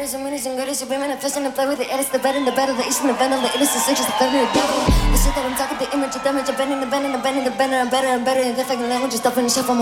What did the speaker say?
greatest and winners and greatest. You're manifesting and play with it. It's the better, the better, the east and the better, the innocent, it's just the better, the devil. The shit that I'm talking, the image, the damage, I'm bending, the bending, the bending, the better, and better, and better. The fucking language is stuff in the shuffle.